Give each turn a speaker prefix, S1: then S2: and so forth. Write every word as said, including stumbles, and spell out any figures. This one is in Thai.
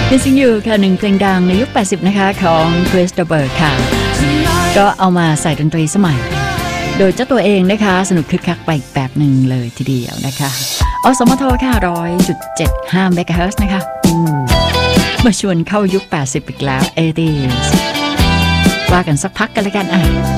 S1: ยังซิงอยู่ค่ะหนึ่งเพลงดังในยุคแปดสิบนะคะของคริสโตเฟอร์ค่ะก็เอามาใส่ดนตรีสมัยโดยเจ้าตัวเองนะคะสนุกคึกคักไปอีกแบบหนึ่งเลยทีเดียวนะคะอสมทค่ะ หนึ่งร้อยจุดเจ็ดห้า เมกะเฮิรตซ์นะคะมาชวนเข้ายุคแปดสิบอีกแล้ว เอ ที ว่ากันสักพักกันแล้วกันอ่ะ